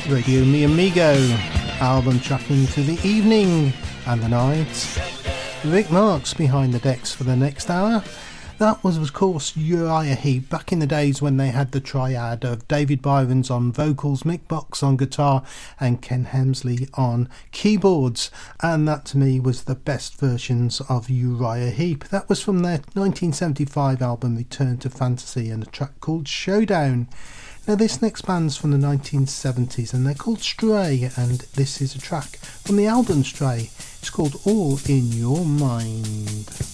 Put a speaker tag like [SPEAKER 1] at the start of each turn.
[SPEAKER 1] Radio Mi Amigo album track into the evening and the night. Vic Marks behind the decks for the next hour. That was of course Uriah Heep, back in the days when they had the triad of David Byrons on vocals, Mick Box on guitar and Ken Hemsley on keyboards, and that to me was the best versions of Uriah Heep. That was from their 1975 album Return to Fantasy and a track called Showdown. Now this next band's from the 1970s and they're called Stray, and this is a track from the album Stray. It's called All in Your Mind.